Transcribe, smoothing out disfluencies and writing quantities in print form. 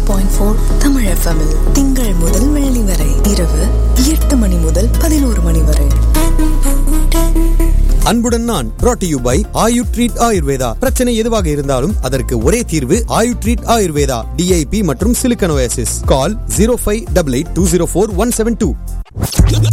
91.4 Tamil FM திங்கள் முதல் வெள்ளி வரை இரவு 8 மணி முதல் 11 மணி வரை. அன்புடன் நான் brought to you by Ayu treat Ayurveda. பிரச்சனை எதுவாக இருந்தாலும் அதற்கு ஒரே தீர்வு ஆயு ட்ரீட் ஆயுர்வேதா. DIP மற்றும் சிலிக்கன் ஓயாசிஸ். கால் 0588204172.